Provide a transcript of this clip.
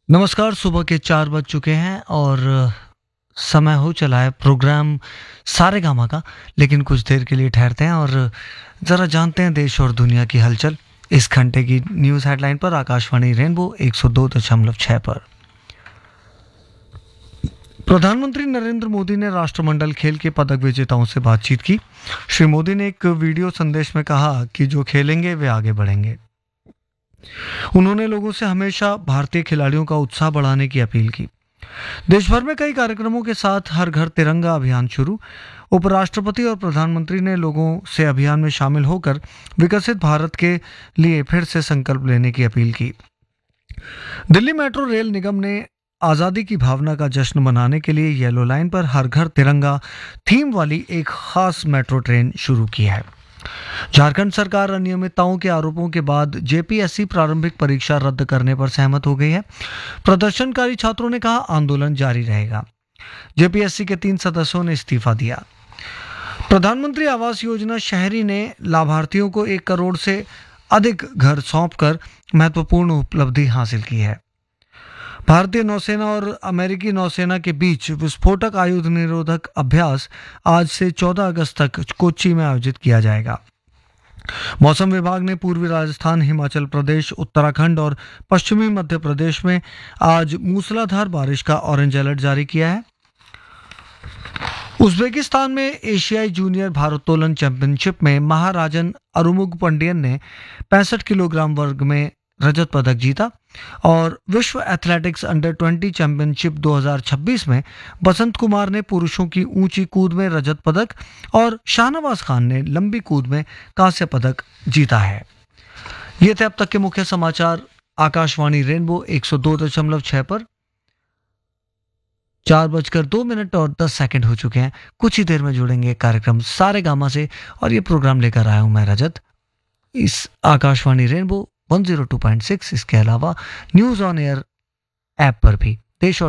नमस्कार, सुबह के 4 बज चुके हैं और समय हो चला है प्रोग्राम सारेगामा का। लेकिन कुछ देर के लिए ठहरते हैं और ज़रा जानते हैं देश और दुनिया की हलचल इस घंटे की न्यूज़ हेडलाइन पर आकाशवाणी रेनबो 102.6 पर। प्रधानमंत्री नरेंद्र मोदी ने राष्ट्रमंडल खेल के पदक विजेताओं से बातचीत की। श्री मोदी ने एक वीडियो संदेश में कहा कि जो खेलेंगे वे आगे बढ़ेंगे। उन्होंने लोगों से हमेशा भारतीय खिलाड़ियों का उत्साह बढ़ाने की अपील की। देश भर में कई कार्यक्रमों के साथ हर घर तिरंगा अभियान शुरू। उपराष्ट्रपति और प्रधानमंत्री ने लोगों से अभियान में शामिल होकर विकसित भारत के लिए फिर से संकल्प लेने की अपील की। दिल्ली मेट्रो रेल निगम ने आज़ादी की भावना का जश्न मनाने के लिए येलो लाइन पर हर घर तिरंगा थीम वाली एक खास मेट्रो ट्रेन शुरू की है। झारखंड सरकार अनियमितताओं के आरोपों के बाद जेपीएससी प्रारंभिक परीक्षा रद्द करने पर सहमत हो गई है। प्रदर्शनकारी छात्रों ने कहा आंदोलन जारी रहेगा। जेपीएससी के 3 सदस्यों ने इस्तीफा दिया। प्रधानमंत्री आवास योजना शहरी ने लाभार्थियों को 1 करोड़ से अधिक घर सौंपकर महत्वपूर्ण उपलब्धि हासिल की है। भारतीय नौसेना और अमेरिकी नौसेना के बीच विस्फोटक आयुध निरोधक अभ्यास आज से 14 अगस्त तक कोच्चि में आयोजित किया जाएगा। मौसम विभाग ने पूर्वी राजस्थान, हिमाचल प्रदेश, उत्तराखंड और पश्चिमी मध्य प्रदेश में आज मूसलाधार बारिश का ऑरेंज अलर्ट जारी किया है। उज्बेकिस्तान में एशियाई जूनियर भारोत्तोलन चैंपियनशिप में महाराजन अरुमुग पंडियन ने 65 किलोग्राम वर्ग में रजत पदक जीता और विश्व एथलेटिक्स अंडर 20 चैंपियनशिप 2026 में बसंत कुमार ने पुरुषों की ऊंची कूद में रजत पदक और शाहनवाज खान ने लंबी कूद में कांस्य पदक जीता है। ये थे अब तक के मुख्य समाचार आकाशवाणी रेनबो 102.6 पर। 4:02 और 10 सेकंड हो चुके हैं। कुछ ही देर में जुड़ेंगे कार्यक्रम सारेगामा से और ये प्रोग्राम लेकर आया हूं मैं रजत इस आकाशवाणी रेनबो 102.6। इसके अलावा न्यूज ऑन एयर ऐप पर भी देश और